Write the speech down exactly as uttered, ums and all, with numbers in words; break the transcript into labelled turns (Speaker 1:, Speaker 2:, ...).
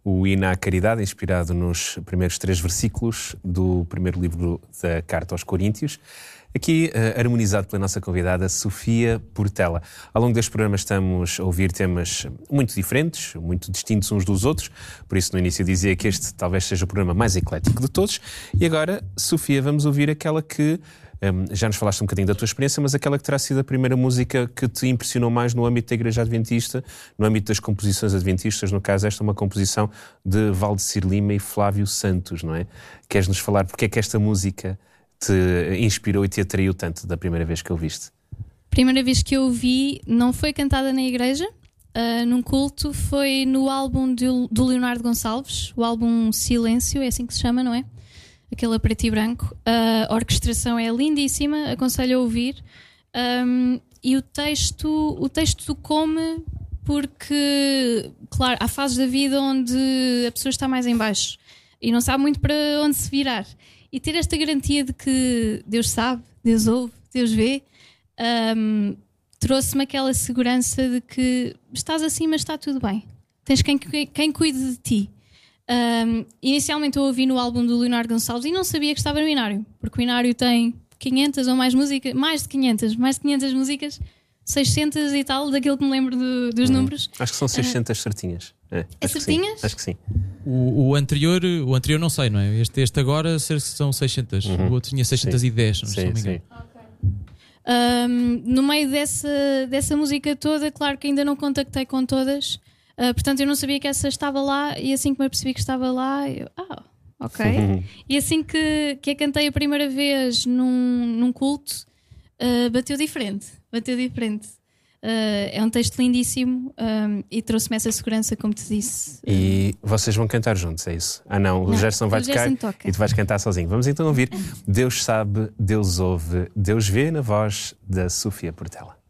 Speaker 1: o hino à caridade, inspirado nos primeiros três versículos do primeiro livro da Carta aos Coríntios. Aqui, uh, harmonizado pela nossa convidada, Sofia Portela. Ao longo deste programa estamos a ouvir temas muito diferentes, muito distintos uns dos outros, por isso no início dizia que este talvez seja o programa mais eclético de todos. E agora, Sofia, vamos ouvir aquela que, um, já nos falaste um bocadinho da tua experiência, mas aquela que terá sido a primeira música que te impressionou mais no âmbito da Igreja Adventista, no âmbito das composições adventistas. No caso, esta é uma composição de Valdecir Lima e Flávio Santos, não é? Queres-nos falar porque é que esta música te inspirou e te atraiu tanto da primeira vez que eu viste?
Speaker 2: Primeira vez que eu vi não foi cantada na igreja, uh, num culto, foi no álbum do, do Leonardo Gonçalves, o álbum Silêncio, é assim que se chama, não é? Aquele a preto e branco. A orquestração é lindíssima, aconselho a ouvir. Um, e o texto, o texto tocou-me porque, claro, há fases da vida onde a pessoa está mais em baixo e não sabe muito para onde se virar. E ter esta garantia de que Deus sabe, Deus ouve, Deus vê, um, trouxe-me aquela segurança de que estás assim, mas está tudo bem. Tens quem, quem cuide de ti. Um, inicialmente eu ouvi no álbum do Leonardo Gonçalves e não sabia que estava no Inário, porque o Inário tem quinhentas ou mais músicas, mais de quinhentas, mais de quinhentas músicas, seiscentas e tal, daquilo que me lembro de, dos hum, números.
Speaker 1: Acho que são seiscentas uh, certinhas. É,
Speaker 2: é
Speaker 1: acho
Speaker 2: certinhas?
Speaker 1: Que sim. Acho que sim.
Speaker 3: O, o, anterior, o anterior não sei, não é? Este, este agora são seiscentas. Uhum. O outro tinha seiscentas e dez, não
Speaker 1: sim,
Speaker 3: me
Speaker 1: sim.
Speaker 2: Okay. Um, no meio dessa, dessa música toda, claro que ainda não contactei com todas, uh, portanto eu não sabia que essa estava lá, e assim que me apercebi que estava lá, eu, ah, ok. Uhum. E assim que, que a cantei a primeira vez num, num culto, uh, bateu diferente, bateu diferente. Uh, é um texto lindíssimo, um, e trouxe-me essa segurança, como te disse.
Speaker 1: E vocês vão cantar juntos, é isso? Ah não, o
Speaker 2: não,
Speaker 1: Gerson vai
Speaker 2: o
Speaker 1: tocar
Speaker 2: Gerson toca.
Speaker 1: E tu vais cantar sozinho. Vamos então ouvir Deus sabe, Deus ouve, Deus vê, na voz da Sofia Portela.